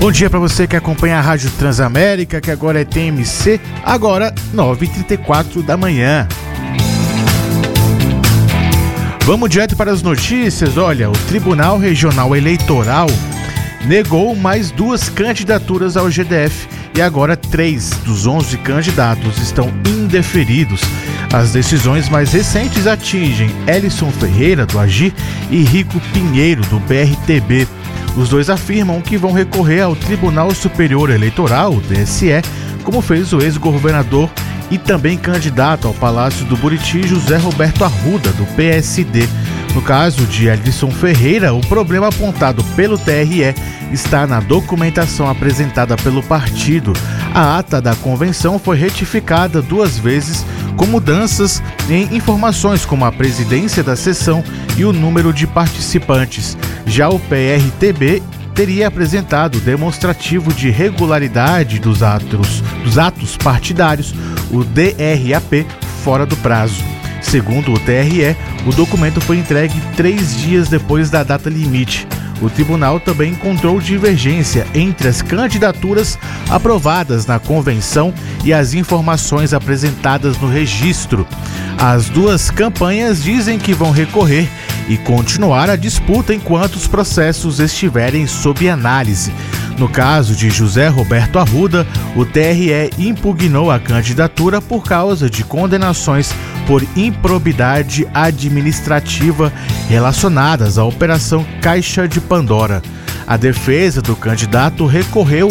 Bom dia para você que acompanha a Rádio Transamérica, que agora é TMC, agora 9h34 da manhã. Vamos direto para as notícias. Olha, o Tribunal Regional Eleitoral negou mais 2 candidaturas ao GDF e agora 3 dos 11 candidatos estão indeferidos. As decisões mais recentes atingem Elison Ferreira, do AGI, e Rico Pinheiro, do PRTB. Os dois afirmam que vão recorrer ao Tribunal Superior Eleitoral, o TSE, como fez o ex-governador e também candidato ao Palácio do Buriti, José Roberto Arruda, do PSD. No caso de Elison Ferreira, o problema apontado pelo TRE está na documentação apresentada pelo partido. A ata da convenção foi retificada 2 vezes, com mudanças em informações como a presidência da sessão e o número de participantes. Já o PRTB teria apresentado demonstrativo de regularidade dos atos partidários, o DRAP, fora do prazo. Segundo o TRE, o documento foi entregue 3 dias depois da data limite. O tribunal também encontrou divergência entre as candidaturas aprovadas na convenção e as informações apresentadas no registro. As 2 campanhas dizem que vão recorrer e continuar a disputa enquanto os processos estiverem sob análise. No caso de José Roberto Arruda, o TRE impugnou a candidatura por causa de condenações por improbidade administrativa relacionadas à Operação Caixa de Pandora. A defesa do candidato recorreu